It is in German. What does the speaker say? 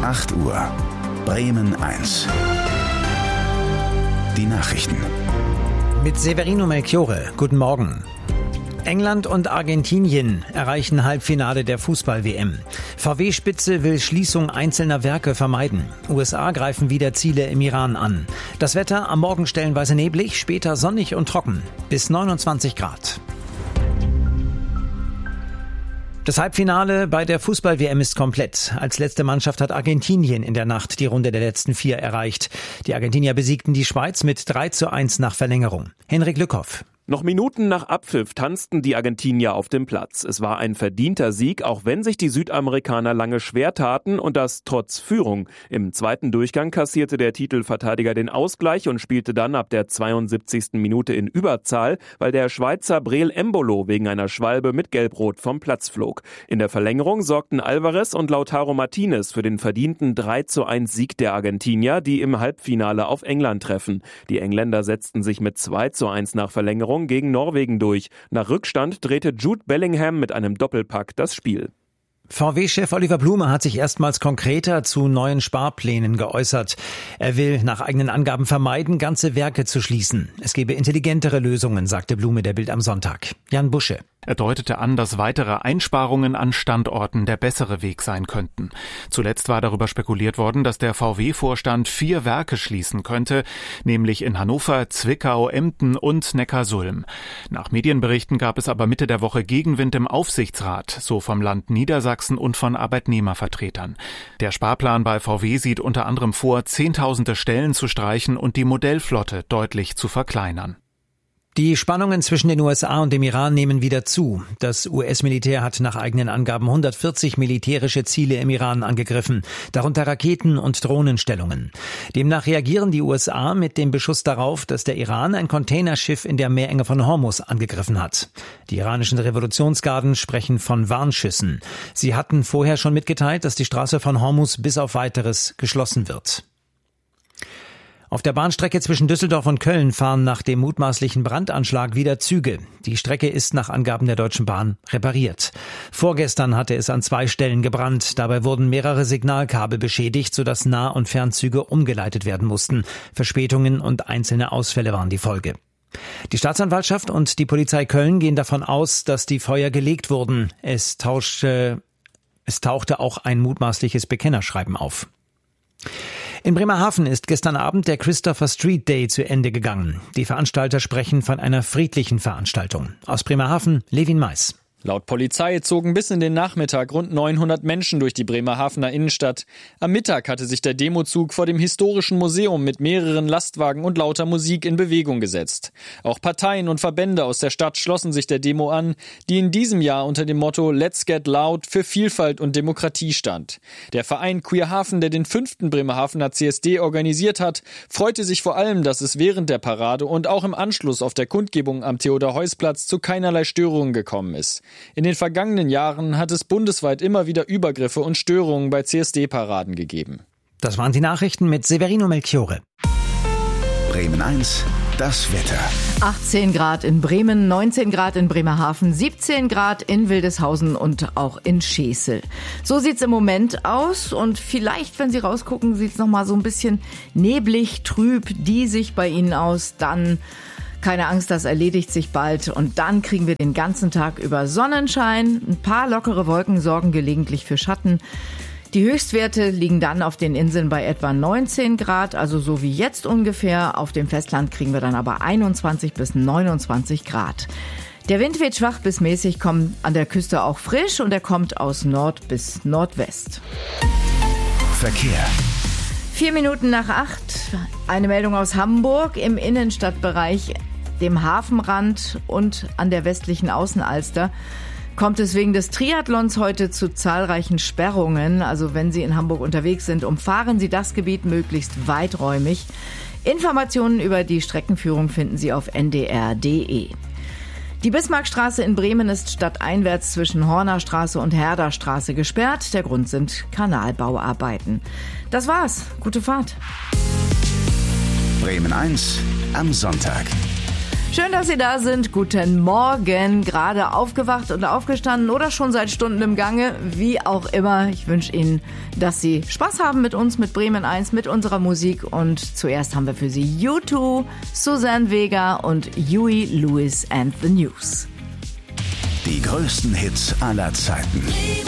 8 Uhr. Bremen 1. Die Nachrichten. Mit Severino Melchiorre. Guten Morgen. England und Argentinien erreichen Halbfinale der Fußball-WM. VW-Spitze will Schließung einzelner Werke vermeiden. USA greifen wieder Ziele im Iran an. Das Wetter am Morgen stellenweise neblig, später sonnig und trocken. Bis 29 Grad. Das Halbfinale bei der Fußball-WM ist komplett. Als letzte Mannschaft hat Argentinien in der Nacht die Runde der letzten 4 erreicht. Die Argentinier besiegten die Schweiz mit 3:1 nach Verlängerung. Henrik Lückhoff. Noch Minuten nach Abpfiff tanzten die Argentinier auf dem Platz. Es war ein verdienter Sieg, auch wenn sich die Südamerikaner lange schwer taten und das trotz Führung. Im zweiten Durchgang kassierte der Titelverteidiger den Ausgleich und spielte dann ab der 72. Minute in Überzahl, weil der Schweizer Breel Embolo wegen einer Schwalbe mit Gelb-Rot vom Platz flog. In der Verlängerung sorgten Alvarez und Lautaro Martinez für den verdienten 3:1 Sieg der Argentinier, die im Halbfinale auf England treffen. Die Engländer setzten sich mit 2:1 nach Verlängerung gegen Norwegen durch. Nach Rückstand drehte Jude Bellingham mit einem Doppelpack das Spiel. VW-Chef Oliver Blume hat sich erstmals konkreter zu neuen Sparplänen geäußert. Er will nach eigenen Angaben vermeiden, ganze Werke zu schließen. Es gebe intelligentere Lösungen, sagte Blume der Bild am Sonntag. Jan Busche. Er deutete an, dass weitere Einsparungen an Standorten der bessere Weg sein könnten. Zuletzt war darüber spekuliert worden, dass der VW-Vorstand 4 Werke schließen könnte, nämlich in Hannover, Zwickau, Emden und Neckarsulm. Nach Medienberichten gab es aber Mitte der Woche Gegenwind im Aufsichtsrat, so vom Land Niedersachsen und von Arbeitnehmervertretern. Der Sparplan bei VW sieht unter anderem vor, Zehntausende Stellen zu streichen und die Modellflotte deutlich zu verkleinern. Die Spannungen zwischen den USA und dem Iran nehmen wieder zu. Das US-Militär hat nach eigenen Angaben 140 militärische Ziele im Iran angegriffen, darunter Raketen- und Drohnenstellungen. Demnach reagieren die USA mit dem Beschuss darauf, dass der Iran ein Containerschiff in der Meerenge von Hormuz angegriffen hat. Die iranischen Revolutionsgarden sprechen von Warnschüssen. Sie hatten vorher schon mitgeteilt, dass die Straße von Hormuz bis auf Weiteres geschlossen wird. Auf der Bahnstrecke zwischen Düsseldorf und Köln fahren nach dem mutmaßlichen Brandanschlag wieder Züge. Die Strecke ist nach Angaben der Deutschen Bahn repariert. Vorgestern hatte es an 2 Stellen gebrannt. Dabei wurden mehrere Signalkabel beschädigt, sodass Nah- und Fernzüge umgeleitet werden mussten. Verspätungen und einzelne Ausfälle waren die Folge. Die Staatsanwaltschaft und die Polizei Köln gehen davon aus, dass die Feuer gelegt wurden. Es tauchte auch ein mutmaßliches Bekennerschreiben auf. In Bremerhaven ist gestern Abend der Christopher Street Day zu Ende gegangen. Die Veranstalter sprechen von einer friedlichen Veranstaltung. Aus Bremerhaven, Levin Mais. Laut Polizei zogen bis in den Nachmittag rund 900 Menschen durch die Bremerhavener Innenstadt. Am Mittag hatte sich der Demozug vor dem historischen Museum mit mehreren Lastwagen und lauter Musik in Bewegung gesetzt. Auch Parteien und Verbände aus der Stadt schlossen sich der Demo an, die in diesem Jahr unter dem Motto Let's Get Loud für Vielfalt und Demokratie stand. Der Verein Queerhaven, der den 5. Bremerhavener CSD organisiert hat, freute sich vor allem, dass es während der Parade und auch im Anschluss auf der Kundgebung am Theodor-Heuss-Platz zu keinerlei Störungen gekommen ist. In den vergangenen Jahren hat es bundesweit immer wieder Übergriffe und Störungen bei CSD-Paraden gegeben. Das waren die Nachrichten mit Severino Melchiorre. Bremen 1, das Wetter. 18 Grad in Bremen, 19 Grad in Bremerhaven, 17 Grad in Wildeshausen und auch in Schesel. So sieht's im Moment aus und vielleicht, wenn Sie rausgucken, sieht's noch mal so ein bisschen neblig, trüb, diesig bei Ihnen aus. Dann keine Angst, das erledigt sich bald und dann kriegen wir den ganzen Tag über Sonnenschein. Ein paar lockere Wolken sorgen gelegentlich für Schatten. Die Höchstwerte liegen dann auf den Inseln bei etwa 19 Grad, also so wie jetzt ungefähr. Auf dem Festland kriegen wir dann aber 21 bis 29 Grad. Der Wind weht schwach bis mäßig, kommt an der Küste auch frisch und er kommt aus Nord bis Nordwest. Verkehr. 4 Minuten nach 8, eine Meldung aus Hamburg im Innenstadtbereich, dem Hafenrand und an der westlichen Außenalster. Kommt es wegen des Triathlons heute zu zahlreichen Sperrungen. Also wenn Sie in Hamburg unterwegs sind, umfahren Sie das Gebiet möglichst weiträumig. Informationen über die Streckenführung finden Sie auf ndr.de. Die Bismarckstraße in Bremen ist stadteinwärts zwischen Hornerstraße und Herderstraße gesperrt. Der Grund sind Kanalbauarbeiten. Das war's. Gute Fahrt. Bremen 1 am Sonntag. Schön, dass Sie da sind. Guten Morgen. Gerade aufgewacht und aufgestanden oder schon seit Stunden im Gange. Wie auch immer. Ich wünsche Ihnen, dass Sie Spaß haben mit uns, mit Bremen 1, mit unserer Musik. Und zuerst haben wir für Sie U2, Suzanne Vega und Huey Lewis and the News. Die größten Hits aller Zeiten.